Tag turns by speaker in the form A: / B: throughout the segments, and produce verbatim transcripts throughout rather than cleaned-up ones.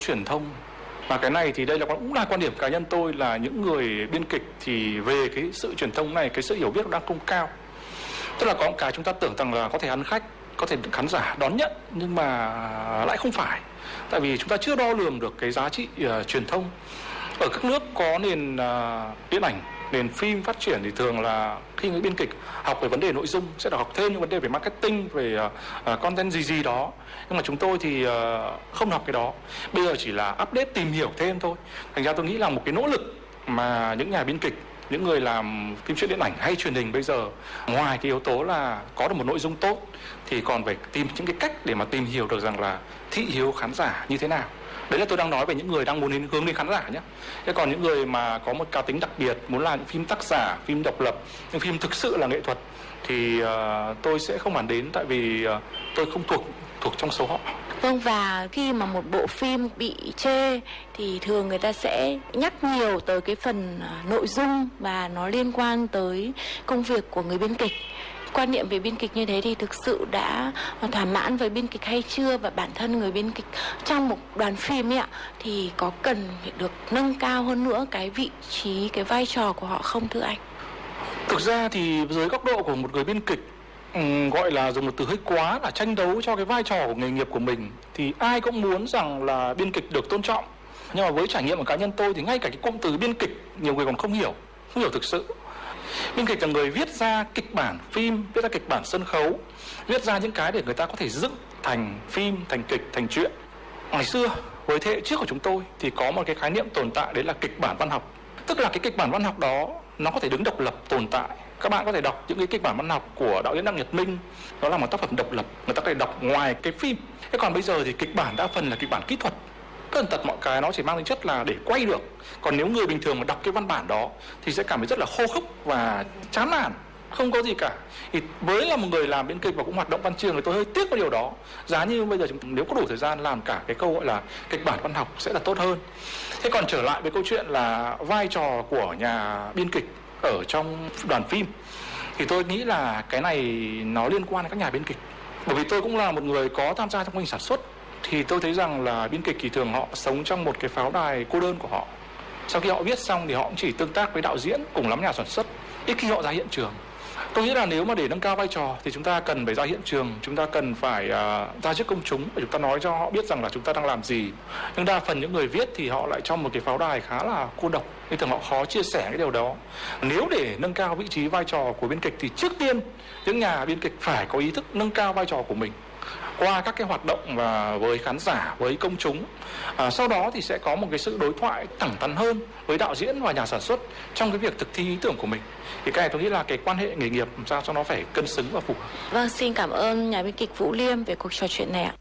A: truyền thông. Và cái này thì đây là cũng là quan điểm cá nhân tôi, là những người biên kịch thì về cái sự truyền thông này, cái sự hiểu biết đang không cao. Tức là có một cái chúng ta tưởng rằng là có thể ăn khách, có thể khán giả đón nhận, nhưng mà lại không phải. Tại vì chúng ta chưa đo lường được cái giá trị uh, truyền thông. Ở các nước có nền uh, điện ảnh, nền phim phát triển thì thường là khi người biên kịch học về vấn đề nội dung sẽ được học thêm những vấn đề về marketing, về uh, uh, content gì gì đó. Nhưng mà chúng tôi thì uh, không học cái đó. Bây giờ chỉ là update, tìm hiểu thêm thôi. Thành ra tôi nghĩ là một cái nỗ lực mà những nhà biên kịch, những người làm phim truyện điện ảnh hay truyền hình bây giờ, ngoài cái yếu tố là có được một nội dung tốt thì còn phải tìm những cái cách để mà tìm hiểu được rằng là thị hiếu khán giả như thế nào. Đấy là tôi đang nói về những người đang muốn đến, hướng đến khán giả nhé. Thế còn những người mà có một cá tính đặc biệt, muốn làm những phim tác giả, phim độc lập, những phim thực sự là nghệ thuật thì uh, tôi sẽ không bàn đến, tại vì uh, tôi không thuộc thuộc trong số họ.
B: Vâng, và khi mà một bộ phim bị chê thì thường người ta sẽ nhắc nhiều tới cái phần nội dung và nó liên quan tới công việc của người biên kịch. Quan niệm về biên kịch như thế thì thực sự đã thỏa mãn với biên kịch hay chưa, và bản thân người biên kịch trong một đoàn phim ấy ạ thì có cần phải được nâng cao hơn nữa cái vị trí, cái vai trò của họ không thưa anh?
A: Thực ra thì dưới góc độ của một người biên kịch, um, gọi là dùng một từ hơi quá là tranh đấu cho cái vai trò của nghề nghiệp của mình, thì ai cũng muốn rằng là biên kịch được tôn trọng. Nhưng mà với trải nghiệm của cá nhân tôi thì ngay cả cái cụm từ biên kịch nhiều người còn không hiểu, không hiểu thực sự. Biên kịch là người viết ra kịch bản phim, viết ra kịch bản sân khấu, viết ra những cái để người ta có thể dựng thành phim, thành kịch, thành truyện. Ngày xưa với thế hệ trước của chúng tôi thì có một cái khái niệm tồn tại, đấy là kịch bản văn học. Tức là cái kịch bản văn học đó nó có thể đứng độc lập tồn tại. Các bạn có thể đọc những cái kịch bản văn học của đạo diễn Đặng Nhật Minh, đó là một tác phẩm độc lập, người ta có thể đọc ngoài cái phim. Thế còn bây giờ thì kịch bản đa phần là kịch bản kỹ thuật, tất tật mọi cái nó chỉ mang tính chất là để quay được. Còn nếu người bình thường mà đọc cái văn bản đó thì sẽ cảm thấy rất là khô khốc và chán nản, không có gì cả. Thì với là một người làm biên kịch và cũng hoạt động văn trường thì tôi hơi tiếc vào điều đó. Giá như bây giờ chúng nếu có đủ thời gian làm cả cái câu gọi là kịch bản văn học sẽ là tốt hơn. Thế còn trở lại với câu chuyện là vai trò của nhà biên kịch ở trong đoàn phim thì tôi nghĩ là cái này nó liên quan đến các nhà biên kịch. Bởi vì tôi cũng là một người có tham gia trong quá trình sản xuất, thì tôi thấy rằng là biên kịch thì thường họ sống trong một cái pháo đài cô đơn của họ. Sau khi họ viết xong thì họ cũng chỉ tương tác với đạo diễn, cùng lắm nhà sản xuất, ít khi họ ra hiện trường. Tôi nghĩ là nếu mà để nâng cao vai trò thì chúng ta cần phải ra hiện trường, chúng ta cần phải uh, ra trước công chúng để chúng ta nói cho họ biết rằng là chúng ta đang làm gì. Nhưng đa phần những người viết thì họ lại trong một cái pháo đài khá là cô độc, nên thường họ khó chia sẻ cái điều đó. Nếu để nâng cao vị trí vai trò của biên kịch thì trước tiên những nhà biên kịch phải có ý thức nâng cao vai trò của mình qua các cái hoạt động và với khán giả, với công chúng. À, sau đó thì sẽ có một cái sự đối thoại thẳng thắn hơn với đạo diễn và nhà sản xuất trong cái việc thực thi ý tưởng của mình. Thì cái này tôi nghĩ là cái quan hệ nghề nghiệp làm sao cho nó phải cân xứng và phù hợp.
B: Vâng, xin cảm ơn nhà biên kịch Vũ Liêm về cuộc trò chuyện này ạ.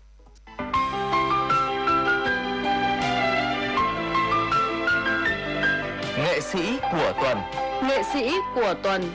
C: Nghệ sĩ của tuần.
D: Nghệ sĩ của tuần.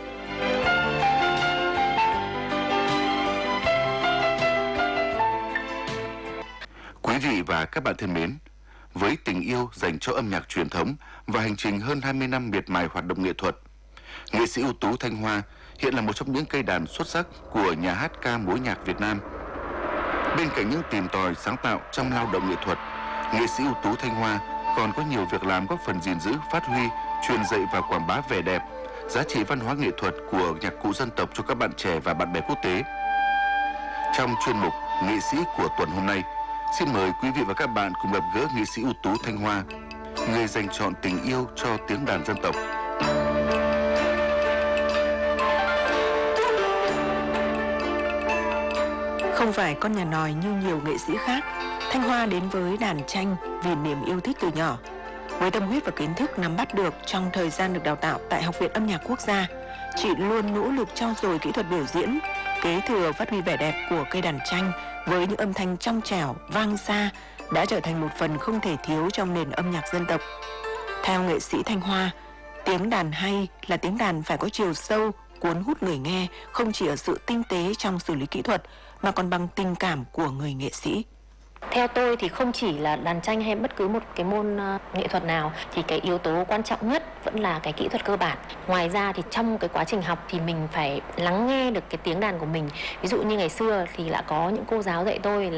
E: Quý vị và các bạn thân mến, với tình yêu dành cho âm nhạc truyền thống và hành trình hơn hai mươi năm miệt mài hoạt động nghệ thuật, nghệ sĩ ưu tú Thanh Hoa hiện là một trong những cây đàn xuất sắc của nhà hát ca mối nhạc Việt Nam. Bên cạnh những tìm tòi sáng tạo trong lao động nghệ thuật, nghệ sĩ ưu tú Thanh Hoa còn có nhiều việc làm góp phần gìn giữ, phát huy, truyền dạy và quảng bá vẻ đẹp, giá trị văn hóa nghệ thuật của nhạc cụ dân tộc cho các bạn trẻ và bạn bè quốc tế. Trong chuyên mục Nghệ sĩ của tuần hôm nay, xin mời quý vị và các bạn cùng gặp gỡ nghệ sĩ ưu tú Thanh Hoa, người dành trọn tình yêu cho tiếng đàn dân tộc.
F: Không phải con nhà nòi như nhiều nghệ sĩ khác, Thanh Hoa đến với đàn tranh vì niềm yêu thích từ nhỏ. Với tâm huyết và kiến thức nắm bắt được trong thời gian được đào tạo tại Học viện Âm nhạc Quốc gia, chị luôn nỗ lực trau dồi kỹ thuật biểu diễn, kế thừa phát huy vẻ đẹp của cây đàn tranh với những âm thanh trong trẻo, vang xa đã trở thành một phần không thể thiếu trong nền âm nhạc dân tộc. Theo nghệ sĩ Thanh Hoa, tiếng đàn hay là tiếng đàn phải có chiều sâu, cuốn hút người nghe không chỉ ở sự tinh tế trong xử lý kỹ thuật mà còn bằng tình cảm của người nghệ sĩ.
G: Theo tôi thì không chỉ là đàn tranh hay bất cứ một cái môn uh, nghệ thuật nào thì cái yếu tố quan trọng nhất vẫn là cái kỹ thuật cơ bản. Ngoài ra thì trong cái quá trình học thì mình phải lắng nghe được cái tiếng đàn của mình. Ví dụ như ngày xưa thì đã có những cô giáo dạy tôi là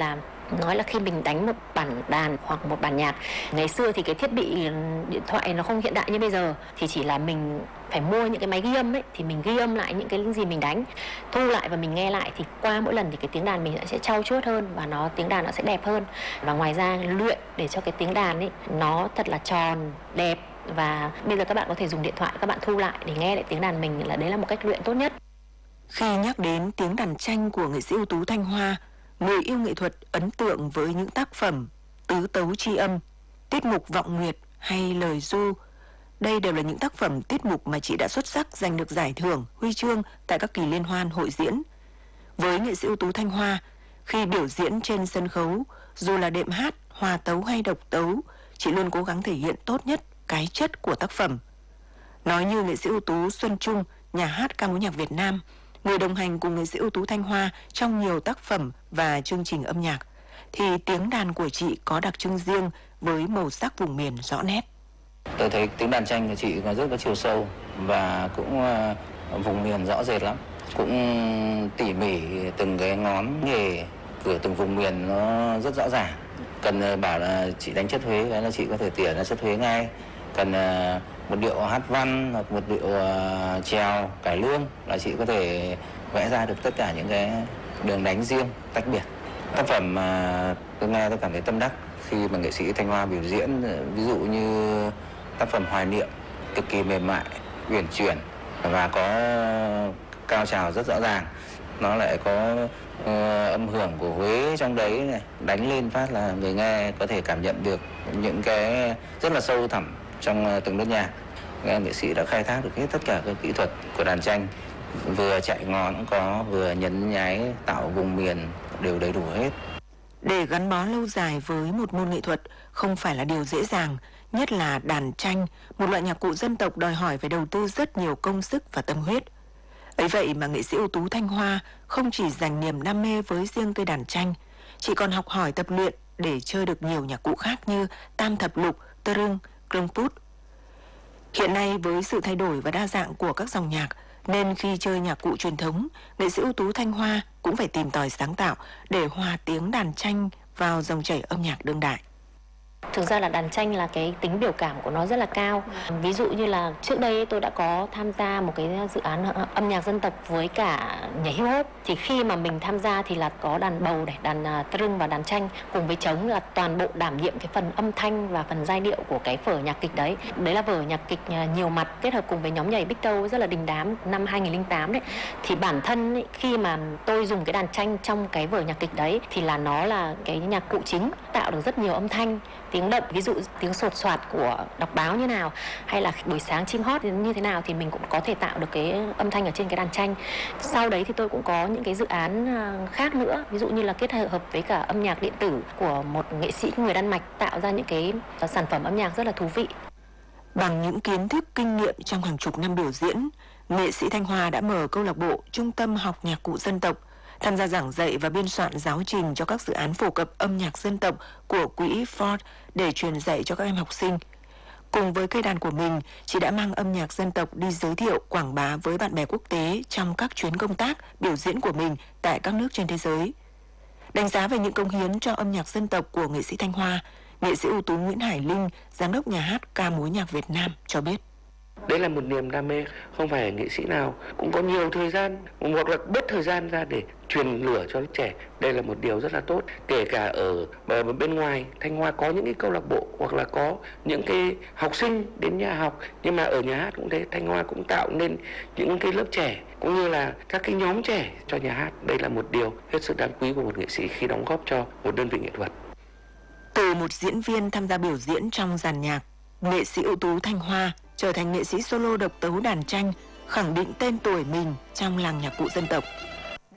G: nói là khi mình đánh một bản đàn hoặc một bản nhạc, ngày xưa thì cái thiết bị điện thoại nó không hiện đại như bây giờ, thì chỉ là mình phải mua những cái máy ghi âm ấy, thì mình ghi âm lại những cái gì mình đánh, thu lại và mình nghe lại, thì qua mỗi lần thì cái tiếng đàn mình sẽ trau chuốt hơn và nó tiếng đàn nó sẽ đẹp hơn. Và ngoài ra luyện để cho cái tiếng đàn ấy nó thật là tròn, đẹp, và bây giờ các bạn có thể dùng điện thoại các bạn thu lại để nghe lại tiếng đàn mình, là đấy là một cách luyện tốt nhất.
F: Khi nhắc đến tiếng đàn tranh của nghệ sĩ ưu tú Thanh Hoa, người yêu nghệ thuật ấn tượng với những tác phẩm Tứ tấu tri âm, Tiết mục Vọng Nguyệt hay Lời Du. Đây đều là những tác phẩm tiết mục mà chị đã xuất sắc giành được giải thưởng, huy chương tại các kỳ liên hoan hội diễn. Với nghệ sĩ ưu tú Thanh Hoa, khi biểu diễn trên sân khấu, dù là đệm hát, hòa tấu hay độc tấu, chị luôn cố gắng thể hiện tốt nhất cái chất của tác phẩm. Nói như nghệ sĩ ưu tú Xuân Trung, nhà hát ca mối nhạc Việt Nam, người đồng hành cùng nghệ sĩ ưu tú Thanh Hoa trong nhiều tác phẩm và chương trình âm nhạc, thì tiếng đàn của chị có đặc trưng riêng với màu sắc vùng miền rõ nét.
C: Tôi thấy tiếng đàn tranh của chị có rất có chiều sâu và cũng uh, vùng miền rõ rệt lắm, cũng tỉ mỉ từng cái ngón nghề của từng vùng miền nó rất rõ ràng. Cần uh, bảo là chị đánh chất Huế cái là chị có thể tỉa ra chất Huế ngay. Cần uh, một điệu hát văn hoặc một điệu uh, chèo cải lương là chị có thể vẽ ra được tất cả những cái đường đánh riêng tách biệt. Tác phẩm mà uh, tôi nghe tôi cảm thấy tâm đắc khi mà nghệ sĩ Thanh Hoa biểu diễn, ví dụ như tác phẩm Hoài Niệm, cực kỳ mềm mại, uyển chuyển và có cao trào rất rõ ràng. Nó lại có uh, âm hưởng của Huế trong đấy này, đánh lên phát là người nghe có thể cảm nhận được những cái rất là sâu thẳm trong uh, từng nốt nhạc. Nghệ sĩ đã khai thác được hết tất cả các kỹ thuật của đàn tranh, vừa chạy ngón cũng có, vừa nhấn nháy tạo vùng miền đều đầy đủ hết.
F: Để gắn bó lâu dài với một môn nghệ thuật không phải là điều dễ dàng, nhất là đàn tranh, một loại nhạc cụ dân tộc đòi hỏi phải đầu tư rất nhiều công sức và tâm huyết. Ấy vậy mà nghệ sĩ ưu tú Thanh Hoa không chỉ dành niềm đam mê với riêng cây đàn tranh, chị còn học hỏi tập luyện để chơi được nhiều nhạc cụ khác như tam thập lục, tơ rưng, krông pút. Hiện nay với sự thay đổi và đa dạng của các dòng nhạc, nên khi chơi nhạc cụ truyền thống, nghệ sĩ ưu tú Thanh Hoa cũng phải tìm tòi sáng tạo để hòa tiếng đàn tranh vào dòng chảy âm nhạc đương đại.
G: Thực ra là đàn tranh là cái tính biểu cảm của nó rất là cao. Ví dụ như là trước đây tôi đã có tham gia một cái dự án âm nhạc dân tộc với cả nhảy hip hop. Thì khi mà mình tham gia thì là có đàn bầu này, đàn tơ rưng và đàn tranh cùng với trống, là toàn bộ đảm nhiệm cái phần âm thanh và phần giai điệu của cái vở nhạc kịch đấy. Đấy là vở nhạc kịch nhiều mặt kết hợp cùng với nhóm nhảy Bích Tâu rất là đình đám năm hai nghìn không trăm lẻ tám đấy. Thì bản thân ấy, khi mà tôi dùng cái đàn tranh trong cái vở nhạc kịch đấy thì là nó là cái nhạc cụ chính, tạo được rất nhiều âm thanh, tiếng động, ví dụ tiếng sột soạt của đọc báo như nào, hay là buổi sáng chim hót như thế nào, thì mình cũng có thể tạo được cái âm thanh ở trên cái đàn tranh. Sau đấy thì tôi cũng có những cái dự án khác nữa, ví dụ như là kết hợp với cả âm nhạc điện tử của một nghệ sĩ người Đan Mạch, tạo ra những cái sản phẩm âm nhạc rất là thú vị.
F: Bằng những kiến thức kinh nghiệm trong hàng chục năm biểu diễn, nghệ sĩ Thanh Hoa đã mở câu lạc bộ Trung tâm học nhạc cụ dân tộc, tham gia giảng dạy và biên soạn giáo trình cho các dự án phổ cập âm nhạc dân tộc của quỹ Ford để truyền dạy cho các em học sinh. Cùng với cây đàn của mình, chị đã mang âm nhạc dân tộc đi giới thiệu, quảng bá với bạn bè quốc tế trong các chuyến công tác, biểu diễn của mình tại các nước trên thế giới. Đánh giá về những công hiến cho âm nhạc dân tộc của nghệ sĩ Thanh Hoa, nghệ sĩ ưu tú Nguyễn Hải Linh, giám đốc nhà hát ca mối nhạc Việt Nam cho biết.
H: Đấy là một niềm đam mê, không phải nghệ sĩ nào cũng có nhiều thời gian hoặc là bớt thời gian ra để truyền lửa cho lớp trẻ. Đây là một điều rất là tốt. Kể cả ở bên ngoài, Thanh Hoa có những cái câu lạc bộ hoặc là có những cái học sinh đến nhà học, nhưng mà ở nhà hát cũng thế, Thanh Hoa cũng tạo nên những cái lớp trẻ cũng như là các cái nhóm trẻ cho nhà hát. Đây là một điều hết sức đáng quý của một nghệ sĩ khi đóng góp cho một đơn vị nghệ thuật.
F: Từ một diễn viên tham gia biểu diễn trong dàn nhạc, nghệ sĩ ưu tú Thanh Hoa trở thành nghệ sĩ solo độc tấu đàn tranh, khẳng định tên tuổi mình trong làng nhạc cụ dân tộc.